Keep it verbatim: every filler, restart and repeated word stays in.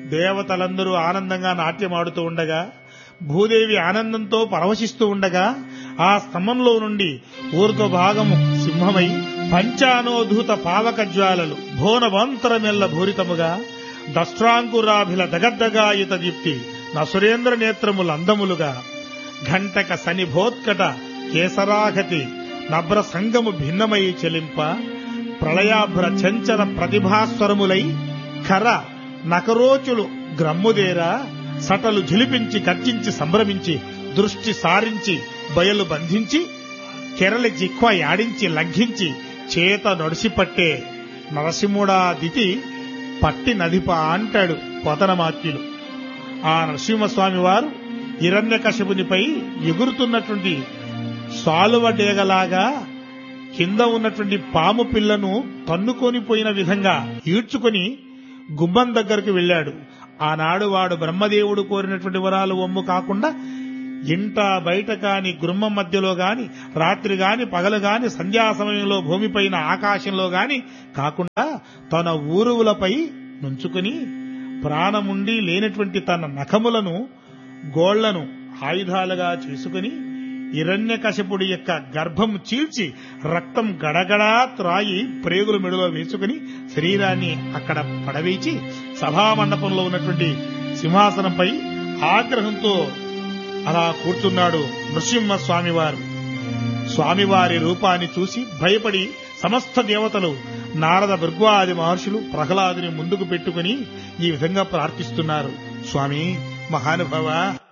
దేవతలందరూ ఆనందంగా నాట్యమాడుతూ ఉండగా, భూదేవి ఆనందంతో పరవశిస్తూ ఉండగా, ఆ స్తంభంలో నుండి ఊర్ధ్వ భాగము సింహమై పంచానోధూత పావక జ్వాలలు భోనవంతరమెల్ల భూరితముగా దష్ట్రాంకురాభిల దగద్దగాయుత దీప్తి నసురేంద్ర నేత్రములు అందములుగా ఘంటక సనిభోత్కట కేసరాఘతి నభ్ర సంగము భిన్నమై చెలింప ప్రళయాభ్ర చంచల ప్రతిభాస్వరములై ఖర నకరోచులు గ్రమ్ముదేరా సటలు ఝిలిపించి గర్జించి సంభ్రమించి దృష్టి సారించి బయలు బంధించి కెరలి జిక్వ యాడించి లంఘించి చేత నడిసిపట్టే నరసింహుడా దితి పట్టి నదిప అంటాడు పోతనమాత్యులు. ఆ నరసింహస్వామి వారు హిరణ్యకశిపునిపై ఎగురుతున్నటువంటి సాలువ డేగలాగా కింద ఉన్నటువంటి పాము పిల్లను తన్నుకొని పోయిన విధంగా ఈడ్చుకొని గుమ్మం దగ్గరకు వెళ్లాడు. ఆనాడు వాడు బ్రహ్మదేవుడు కోరినటువంటి వరాలు ఒమ్ము కాకుండా ఇంట బయట కాని గృహం మధ్యలో గాని రాత్రి గాని పగలు గాని సంధ్యా సమయంలో భూమిపైన ఆకాశంలో గాని కాకుండా తన ఊరువులపై నుంచుకుని ప్రాణముండి లేనటువంటి తన నఖములను గోళ్లను ఆయుధాలుగా చేసుకుని హిరణ్యకశిపుడి యొక్క గర్భం చీల్చి రక్తం గడగడా త్రాయి ప్రేగుల మెడలో వేసుకుని శరీరాన్ని అక్కడ పడవేచి సభామండపంలో ఉన్నటువంటి సింహాసనంపై ఆగ్రహంతో అలా కూర్చున్నాడు నృసింహ స్వామివారు. స్వామివారి రూపాన్ని చూసి భయపడి సమస్త దేవతలు నారద భృగ్వాది మహర్షులు ప్రహ్లాదుని ముందుకు పెట్టుకుని ఈ విధంగా ప్రార్థిస్తున్నారు. స్వామి మహానుభావ,